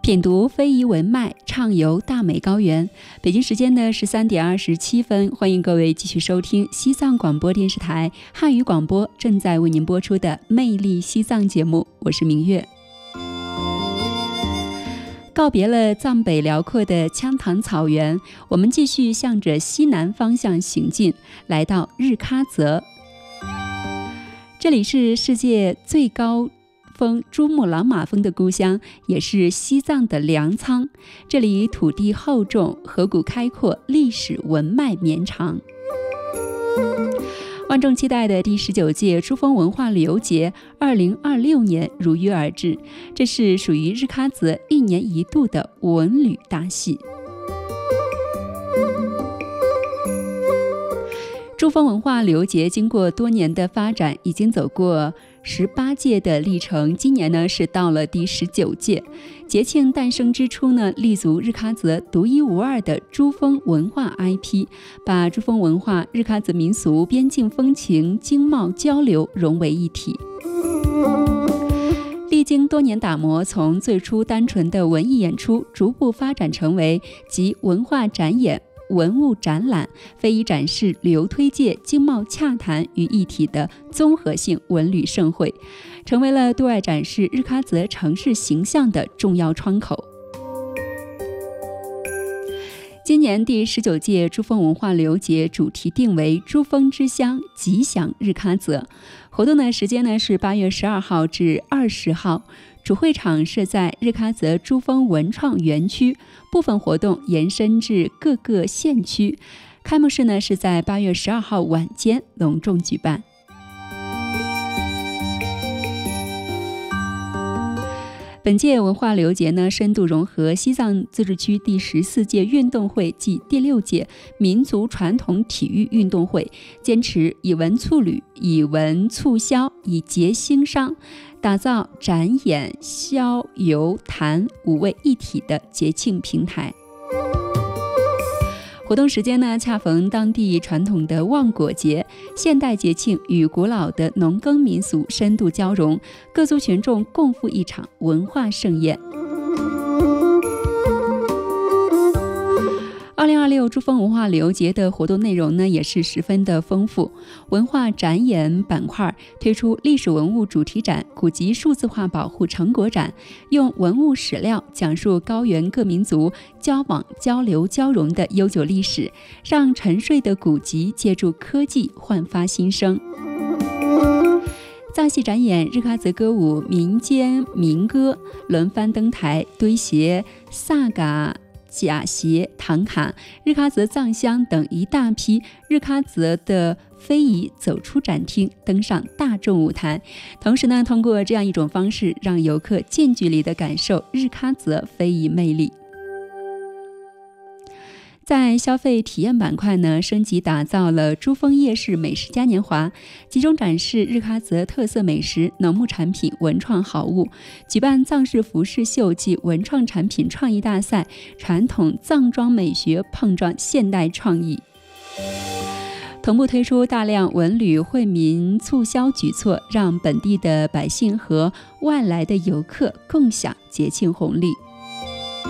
品读非遗文脉，畅游大美高原。北京时间的13点27分，欢迎各位继续收听西藏广播电视台汉语广播正在为您播出的《魅力西藏》节目，我是明月。告别了藏北辽阔的羌塘草原，我们继续向着西南方向行进，来到日喀则。这里是世界最高峰珠穆朗玛峰的故乡，也是西藏的粮仓。这里土地厚重，河谷开阔，历史文脉绵长。万众期待的第19届珠峰文化旅游节2026年如约而至，这是属于日喀则1年1度的文旅大戏。珠峰文化旅游节经过多年的发展，已经走过18届的历程，今年呢是到了第19届。节庆诞生之初呢，立足日喀则独一无二的珠峰文化 IP， 把珠峰文化、日喀则民俗、边境风情、经贸交流融为一体。历经多年打磨，从最初单纯的文艺演出，逐步发展成为集文化展演、文物展览、非遗展示、旅游推介、经贸洽谈于一体的综合性文旅盛会，成为了对外展示日喀则城市形象的重要窗口。今年第19届珠峰文化旅游节主题定为珠峰之乡，吉祥日喀则。活动的时间呢是8月12号至20号，主会场设在日喀则珠峰文创园区，部分活动延伸至各个县区。开幕式呢是在8月12号晚间隆重举办。本届文化旅游节呢，深度融合西藏自治区第14届运动会暨第6届民族传统体育运动会，坚持以文促旅、以文促销、以节兴商，打造展演、销、游、谈5位一体的节庆平台。活动时间呢，恰逢当地传统的旺果节，现代节庆与古老的农耕民俗深度交融，各族群众共赴一场文化盛宴。2026珠峰文化旅游节的活动内容呢，也是十分的丰富。文化展演板块推出历史文物主题展、古籍数字化保护成果展，用文物史料讲述高原各民族交往、交流、交融的悠久历史，让沉睡的古籍借助科技焕发新生。藏戏展演、日喀则歌舞、民间民歌轮番登台，堆鞋、萨嘎、假鞋、唐卡、日喀则藏香等一大批日喀则的非遗走出展厅，登上大众舞台。同时呢，通过这样一种方式，让游客近距离地感受日喀则非遗魅力。在消费体验板块呢，升级打造了珠峰夜市美食嘉年华，集中展示日喀则特色美食、农牧产品、文创好物，举办藏式服饰秀及文创产品创意大赛，传统藏装美学碰撞现代创意。同步推出大量文旅惠民促销举措，让本地的百姓和外来的游客共享节庆红利。